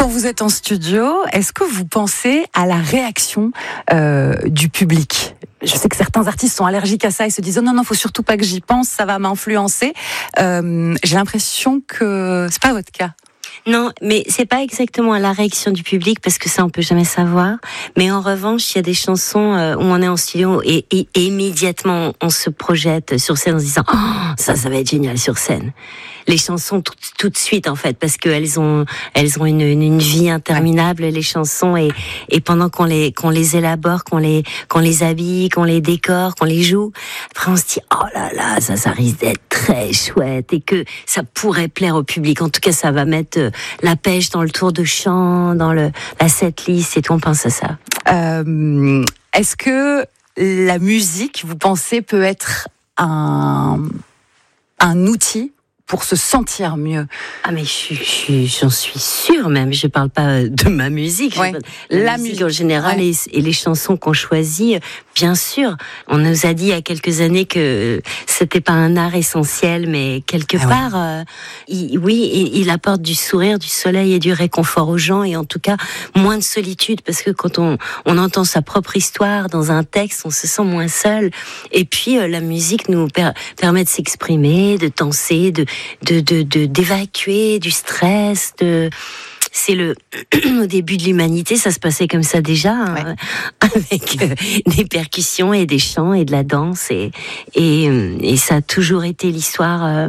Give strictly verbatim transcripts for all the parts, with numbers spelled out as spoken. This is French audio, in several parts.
Quand vous êtes en studio, est-ce que vous pensez à la réaction euh, du public ? Je sais que certains artistes sont allergiques à ça et se disent oh non non, faut surtout pas que j'y pense, ça va m'influencer. Euh, j'ai l'impression que c'est pas votre cas. Non, mais c'est pas exactement à la réaction du public parce que ça on peut jamais savoir. Mais en revanche, il y a des chansons où on est en studio et, et, et immédiatement on se projette sur scène en se disant oh, ça, ça va être génial sur scène. Les chansons tout, tout de suite en fait parce qu'elles ont elles ont une, une, une vie interminable les chansons et, et pendant qu'on les qu'on les élabore, qu'on les qu'on les habille, qu'on les décore, qu'on les joue, après on se dit oh là là ça ça risque d'être très chouette et que ça pourrait plaire au public. En tout cas ça va mettre la pêche dans le tour de chant, dans le la setlist et tout, on pense à ça. Euh, est-ce que la musique, vous pensez, peut être un un outil pour se sentir mieux? Ah mais je, je, j'en suis sûre même, je parle pas de ma musique, ouais. la, la musique, musique en général ouais. et, et les chansons qu'on choisit, bien sûr. On nous a dit il y a quelques années que c'était pas un art essentiel, mais quelque ah part, ouais. euh, il, oui, il, il apporte du sourire, du soleil et du réconfort aux gens et en tout cas moins de solitude parce que quand on, on entend sa propre histoire dans un texte, on se sent moins seul. Et puis euh, la musique nous per, permet de s'exprimer, de danser, de De, de, de, d'évacuer du stress, de... c'est le au début de l'humanité, ça se passait comme ça déjà, ouais. hein, avec euh, des percussions et des chants et de la danse et et, et ça a toujours été l'histoire euh,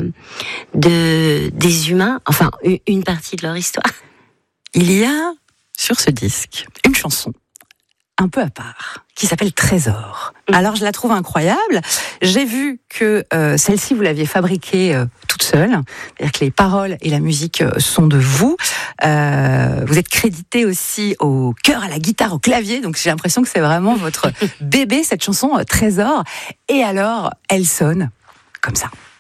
de des humains, enfin une partie de leur histoire. Il y a sur ce disque une chanson un peu à part, qui s'appelle Trésor. Alors je la trouve incroyable. J'ai vu que euh, celle-ci, vous l'aviez fabriquée euh, toute seule, c'est-à-dire que les paroles et la musique euh, sont de vous. Euh, vous êtes crédité aussi au chœur, à la guitare, au clavier, donc j'ai l'impression que c'est vraiment votre bébé, cette chanson euh, Trésor. Et alors, elle sonne comme ça.